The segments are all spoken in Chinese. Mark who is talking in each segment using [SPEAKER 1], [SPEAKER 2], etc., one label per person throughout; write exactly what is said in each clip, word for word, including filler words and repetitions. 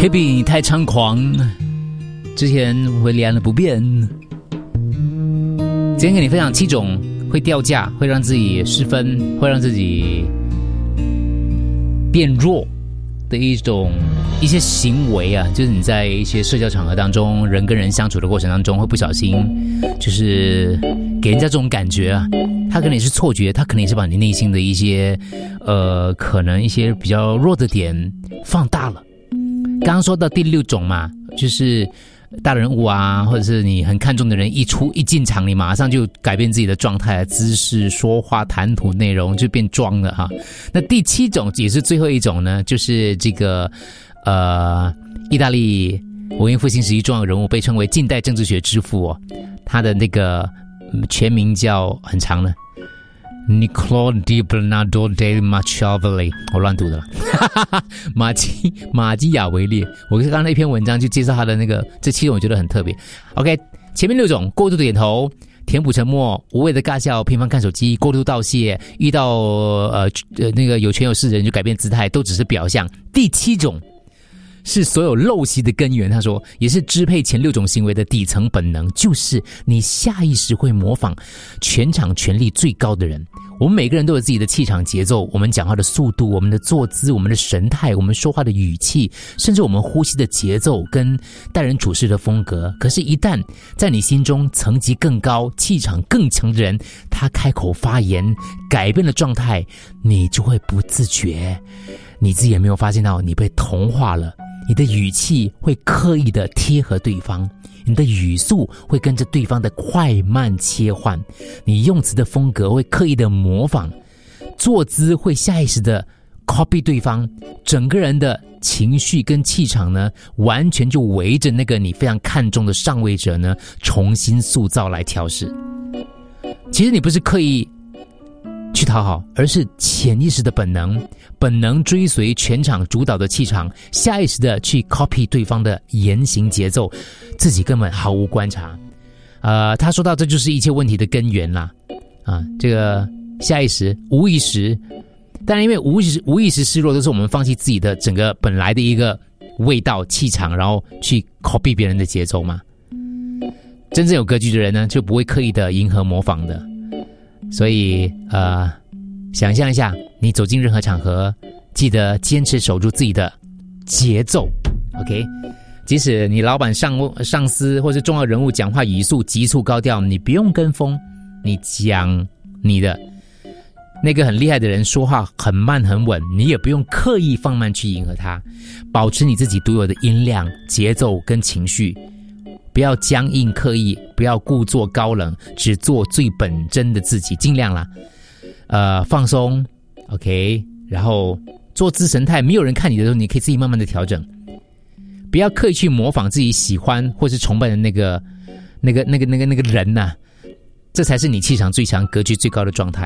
[SPEAKER 1] Hebe 你太猖狂，之前维利安的不变。今天跟你分享七种会掉价，会让自己失分，会让自己变弱的一种一些行为啊，就是你在一些社交场合当中，人跟人相处的过程当中，会不小心就是给人家这种感觉啊，他可能也是错觉，他可能也是把你内心的一些呃，可能一些比较弱的点放大了。刚刚说到第六种嘛，就是大人物啊，或者是你很看重的人一出一进场，你马上就改变自己的状态、姿势、说话、谈吐内容，就变装了哈。那第七种也是最后一种呢，就是这个呃，意大利文艺复兴时期重要人物，被称为近代政治学之父哦，他的那个全名叫很长的 Niccolò di Bernardo del Machiavelli， 我乱读的了，马基马基雅维列。我刚刚那篇文章就介绍他的那个这七种，我觉得很特别。OK， 前面六种过度点头、填补沉默、无谓的尬笑、频繁看手机、过度道谢、遇到呃呃那个有权有势的人就改变姿态，都只是表象。第七种是所有陋习的根源，他说也是支配前六种行为的底层本能，就是你下意识会模仿全场权力最高的人。我们每个人都有自己的气场节奏，我们讲话的速度，我们的坐姿，我们的神态，我们说话的语气，甚至我们呼吸的节奏跟待人处事的风格。可是一旦在你心中层级更高、气场更强的人，他开口发言改变了状态，你就会不自觉，你自己也没有发现到你被同化了。你的语气会刻意的贴合对方，你的语速会跟着对方的快慢切换，你用词的风格会刻意的模仿，坐姿会下意识的 copy 对方，整个人的情绪跟气场呢，完全就围着那个你非常看重的上位者呢，重新塑造来调试。其实你不是刻意去讨好，而是潜意识的本能，本能追随全场主导的气场，下意识的去 copy 对方的言行节奏，自己根本毫无观察。呃，他说到这就是一切问题的根源啦。啊，这个下意识、无意识，当然因为无意识、无意识失落，都是我们放弃自己的整个本来的一个味道、气场，然后去 copy 别人的节奏嘛。真正有格局的人呢，就不会刻意的迎合模仿的。所以呃，想象一下，你走进任何场合，记得坚持守住自己的节奏 OK， 即使你老板、上上司或是重要人物讲话语速急促高调，你不用跟风，你讲你的。那个很厉害的人说话很慢很稳，你也不用刻意放慢去迎合他，保持你自己独有的音量、节奏跟情绪，不要僵硬刻意，不要故作高冷，只做最本真的自己，尽量啦，呃，放松 OK， 然后坐姿神态，没有人看你的时候，你可以自己慢慢的调整，不要刻意去模仿自己喜欢或是崇拜的那个那个那个那个那个人呐、啊，这才是你气场最强、格局最高的状态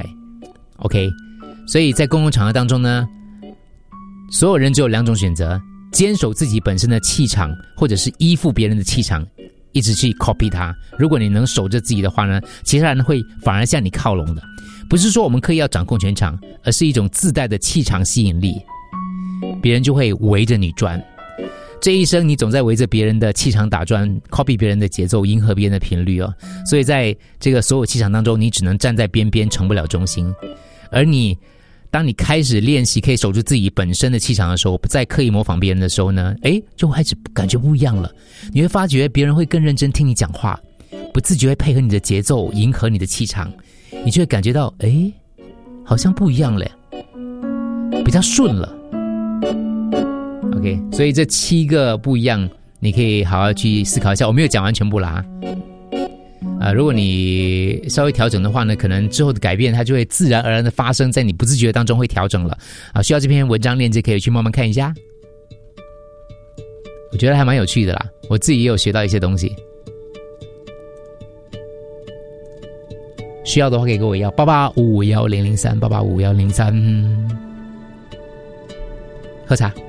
[SPEAKER 1] OK。 所以在公共场合当中呢，所有人只有两种选择，坚守自己本身的气场，或者是依附别人的气场，一直去 copy 它。如果你能守着自己的话呢，其他人会反而向你靠拢的。不是说我们刻意要掌控全场，而是一种自带的气场吸引力，别人就会围着你转。这一生你总在围着别人的气场打转， copy 别人的节奏，迎合别人的频率哦。所以在这个所有气场当中，你只能站在边边，成不了中心。而你当你开始练习可以守住自己本身的气场的时候，不再刻意模仿别人的时候呢，诶，就开始感觉不一样了。你会发觉别人会更认真听你讲话，不自觉会配合你的节奏，迎合你的气场，你就会感觉到，诶，好像不一样了，比较顺了。OK， 所以这七个不一样，你可以好好去思考一下。我没有讲完全部啦。呃，如果你稍微调整的话呢，可能之后的改变它就会自然而然的发生在你不自觉当中会调整了啊。需要这篇文章链接可以去慢慢看一下，我觉得还蛮有趣的啦，我自己也有学到一些东西。需要的话可以跟我要八八五五一零零三八八五五一零零三，喝茶。